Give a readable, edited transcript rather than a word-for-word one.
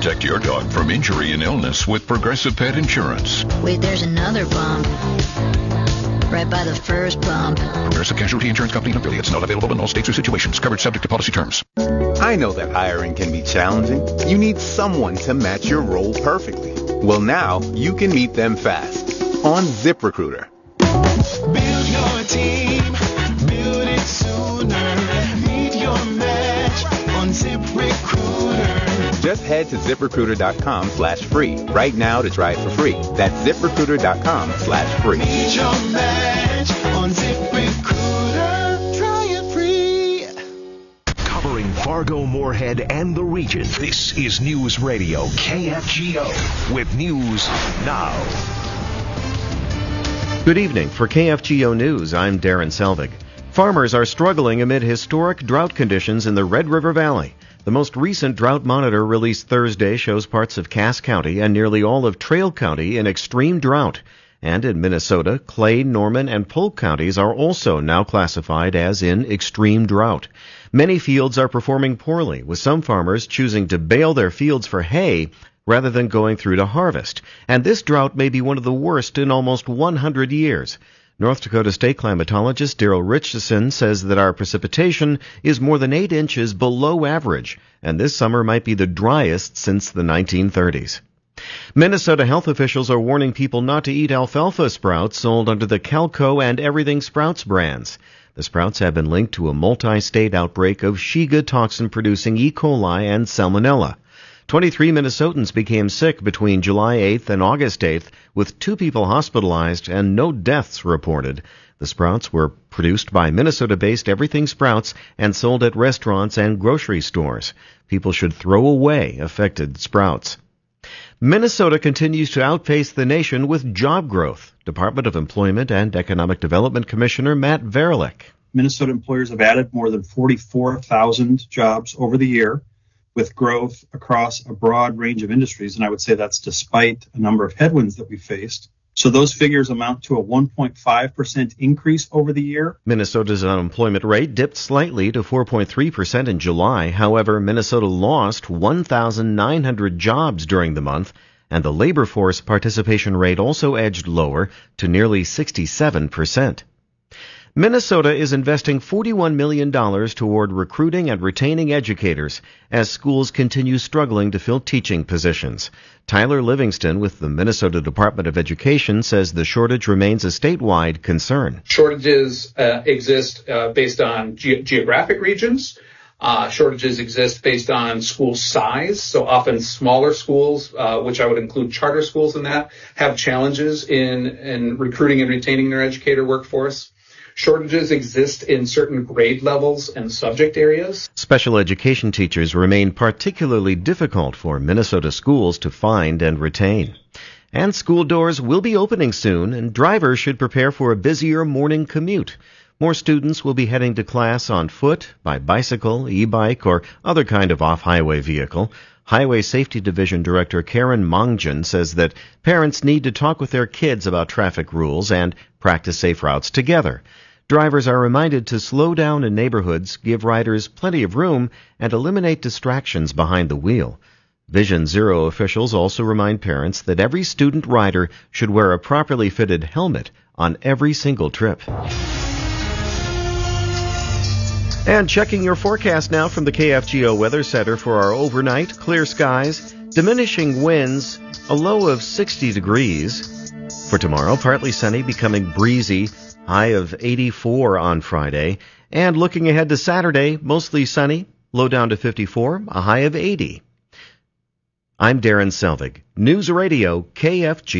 Protect your dog from injury and illness with Progressive Pet Insurance. Wait, there's another bump. Right by the first bump. Progressive Casualty Insurance Company and affiliates. Not available in all states or situations. Covered subject to policy terms. I know that hiring can be challenging. You need someone to match your role perfectly. Well, now you can meet them fast on ZipRecruiter. Build your team. Build it sooner. Meet your match on ZipRecruiter. Just head to ZipRecruiter.com/free right now to try it for free. That's ZipRecruiter.com/free. Meet your match on ZipRecruiter. Try it free. Covering Fargo, Moorhead, and the region, this is News Radio KFGO with News Now. Good evening. For KFGO News, I'm Darren Selvig. Farmers are struggling amid historic drought conditions in the Red River Valley. The most recent drought monitor released Thursday shows parts of Cass County and nearly all of Trail County in extreme drought. And in Minnesota, Clay, Norman, and Polk counties are also now classified as in extreme drought. Many fields are performing poorly, with some farmers choosing to bale their fields for hay rather than going through to harvest. And this drought may be one of the worst in almost 100 years. North Dakota State climatologist Daryl Richardson says that our precipitation is more than 8 inches below average, and this summer might be the driest since the 1930s. Minnesota health officials are warning people not to eat alfalfa sprouts sold under the Calco and Everything Sprouts brands. The sprouts have been linked to a multi-state outbreak of Shiga toxin-producing E. coli and Salmonella. 23 Minnesotans became sick between July 8th and August 8th, with 2 people hospitalized and no deaths reported. The sprouts were produced by Minnesota-based Everything Sprouts and sold at restaurants and grocery stores. People should throw away affected sprouts. Minnesota continues to outpace the nation with job growth. Department of Employment and Economic Development Commissioner Matt Verlick. Minnesota employers have added more than 44,000 jobs over the year, with growth across a broad range of industries. And I would say that's despite a number of headwinds that we faced. So those figures amount to a 1.5% increase over the year. Minnesota's unemployment rate dipped slightly to 4.3% in July. However, Minnesota lost 1,900 jobs during the month, and the labor force participation rate also edged lower to nearly 67%. Minnesota is investing $41 million toward recruiting and retaining educators as schools continue struggling to fill teaching positions. Tyler Livingston with the Minnesota Department of Education says the shortage remains a statewide concern. Shortages exist based on geographic regions. Shortages exist based on school size. So often smaller schools, which I would include charter schools in that, have challenges in recruiting and retaining their educator workforce. Shortages exist in certain grade levels and subject areas. Special education teachers remain particularly difficult for Minnesota schools to find and retain. And school doors will be opening soon, and drivers should prepare for a busier morning commute. More students will be heading to class on foot, by bicycle, e-bike, or other kind of off-highway vehicle. Highway Safety Division Director Karen Mongjan says that parents need to talk with their kids about traffic rules and practice safe routes together. Drivers are reminded to slow down in neighborhoods, give riders plenty of room, and eliminate distractions behind the wheel. Vision Zero officials also remind parents that every student rider should wear a properly fitted helmet on every single trip. And checking your forecast now from the KFGO Weather Center for our overnight: clear skies, diminishing winds, a low of 60 degrees. For tomorrow, partly sunny, becoming breezy, high of 84 on Friday. And looking ahead to Saturday, mostly sunny, low down to 54, a high of 80. I'm Darren Selvig, News Radio KFG.